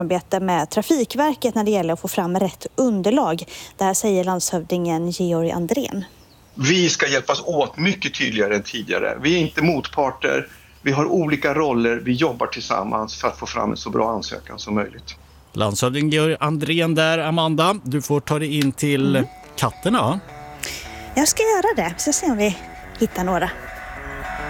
Arbete med Trafikverket när det gäller att få fram rätt underlag. Det här säger landshövdingen Georg Andrén. Vi ska hjälpas åt mycket tydligare än tidigare. Vi är inte motparter, vi har olika roller, vi jobbar tillsammans för att få fram en så bra ansökan som möjligt. Landshövding Georg Andrén där, Amanda. Du får ta dig in till katterna. Jag ska göra det, så se om vi hittar några.